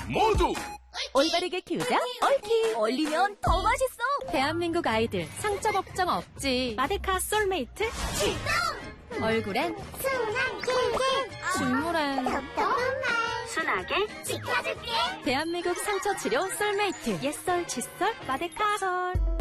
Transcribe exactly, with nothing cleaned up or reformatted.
모두 올바르게 키우자 옳키. 얼리면 더 맛있어. 대한민국 아이들 상처 걱정 없지. 마데카 솔메이트 출동. 얼굴엔 순한 꿀꿀. 식물엔 톡톡한 말. 순하게 지켜줄게. 대한민국 상처 치료 솔메이트. 옛설 칫솔 마데카 솔.